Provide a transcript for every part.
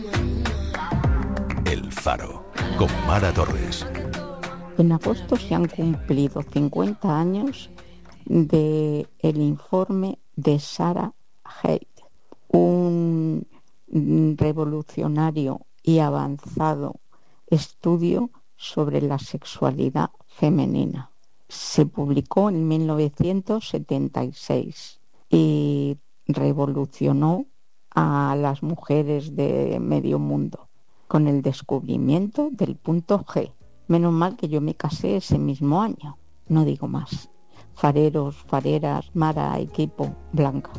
El Faro, con Mara Torres. En agosto se han cumplido 50 años del informe de Sarah Haidt, un revolucionario y avanzado estudio sobre la sexualidad femenina. Se publicó en 1976 y revolucionó a las mujeres de medio mundo con el descubrimiento del punto G. Menos mal que yo me casé ese mismo año, no digo más. Fareros, fareras, Mara, equipo, Blanca.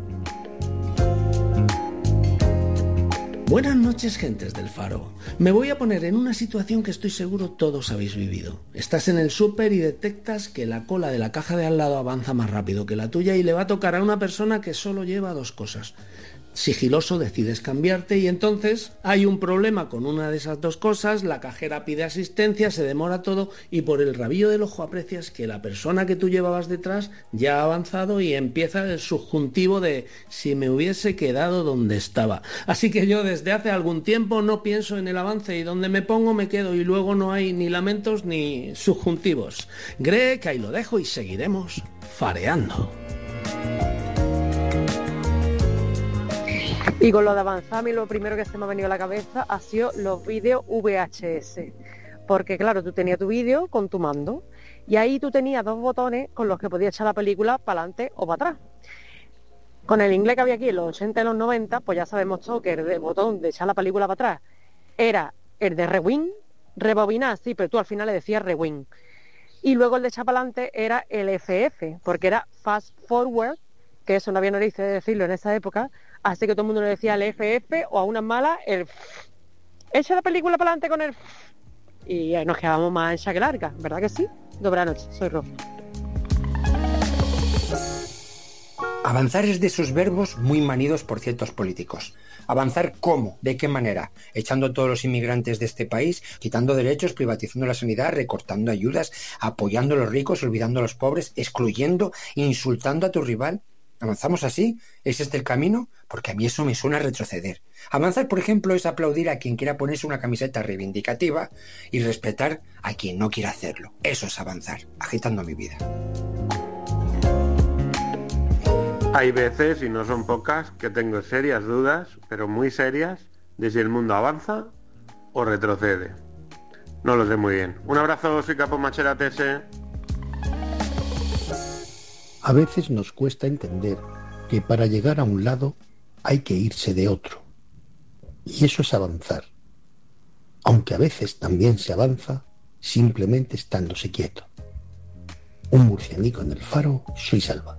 Buenas noches, gentes del Faro. Me voy a poner en una situación que estoy seguro todos habéis vivido. Estás en el súper y detectas que la cola de la caja de al lado avanza más rápido que la tuya y le va a tocar a una persona que solo lleva dos cosas. Sigiloso decides cambiarte y entonces hay un problema con una de esas dos cosas, la cajera pide asistencia, se demora todo y por el rabillo del ojo aprecias que la persona que tú llevabas detrás ya ha avanzado y empieza el subjuntivo de si me hubiese quedado donde estaba. Así que yo desde hace algún tiempo no pienso en el avance y donde me pongo me quedo y luego no hay ni lamentos ni subjuntivos. Que ahí lo dejo y seguiremos fareando. Y con lo de avanzar, a mí lo primero que se me ha venido a la cabeza ha sido los vídeos VHS. Porque claro, tú tenías tu vídeo con tu mando y ahí tú tenías dos botones con los que podías echar la película para adelante o para atrás. Con el inglés que había aquí en los 80 y los 90, pues ya sabemos todo que el botón de echar la película para atrás era el de rewind, rebobinar, sí, pero tú al final le decías rewind. Y luego el de echar para adelante era el FF, porque era fast forward, que eso no había narices de decirlo en esa época. Así que todo el mundo le decía el FF o a unas malas el echa la película para adelante con el y nos quedábamos más ancha que larga, ¿verdad que sí? Buenas noches, soy Ro. Avanzar es de esos verbos muy manidos por ciertos políticos. ¿Avanzar cómo? ¿De qué manera? Echando a todos los inmigrantes de este país, quitando derechos, privatizando la sanidad, recortando ayudas, apoyando a los ricos, olvidando a los pobres, excluyendo, insultando a tu rival. ¿Avanzamos así? ¿Es este el camino? Porque a mí eso me suena a retroceder. Avanzar, por ejemplo, es aplaudir a quien quiera ponerse una camiseta reivindicativa y respetar a quien no quiera hacerlo. Eso es avanzar, agitando mi vida. Hay veces, y no son pocas, que tengo serias dudas, pero muy serias, de si el mundo avanza o retrocede. No lo sé muy bien. Un abrazo, soy Capo Macheratese. A veces nos cuesta entender que para llegar a un lado hay que irse de otro. Y eso es avanzar. Aunque a veces también se avanza simplemente estándose quieto. Un murcianico en el Faro, soy Salva.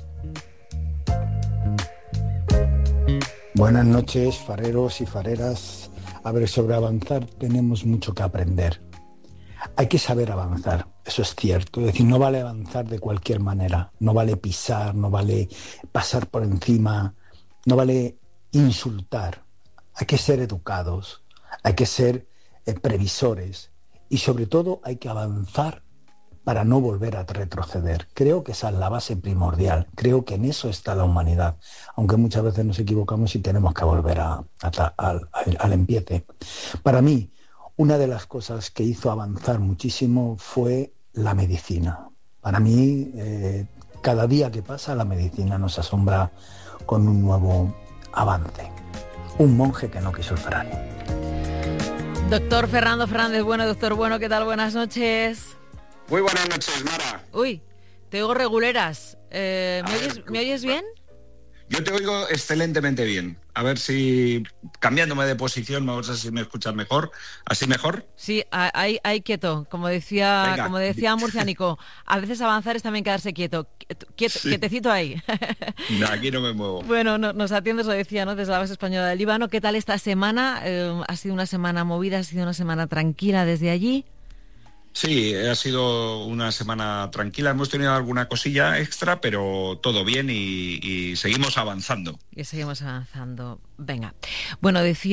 Buenas noches, fareros y fareras. A ver, sobre avanzar tenemos mucho que aprender. Hay que saber avanzar, eso es cierto. Es decir, no vale avanzar de cualquier manera. No vale pisar, no vale pasar por encima, no vale insultar. Hay que ser educados, hay que ser previsores y sobre todo hay que avanzar para no volver a retroceder. Creo que esa es la base primordial. Creo que en eso está la humanidad, aunque muchas veces nos equivocamos y tenemos que volver al empiece. Para mí, una de las cosas que hizo avanzar muchísimo fue la medicina. Para mí, cada día que pasa, la medicina nos asombra con un nuevo avance. Un monje que no quiso el Ferrari. Doctor Fernando Fernández Bueno, doctor Bueno, ¿qué tal? Buenas noches. Muy buenas noches, Mara. Uy, te oigo reguleras. ¿Me oyes bien? Yo te oigo excelentemente bien. A ver si, cambiándome de posición, vamos a ver si me escuchas mejor. ¿Así mejor? Sí, ahí quieto. Como decía Murcianico, a veces avanzar es también quedarse quieto. Sí. Quietecito ahí. No, aquí no me muevo. Bueno, nos atiendes, lo decía, ¿no? Desde la base española del Líbano. ¿Qué tal esta semana? ¿Ha sido una semana movida? ¿Ha sido una semana tranquila desde allí? Sí, ha sido una semana tranquila. Hemos tenido alguna cosilla extra, pero todo bien y seguimos avanzando. Y seguimos avanzando. Venga. Bueno, decía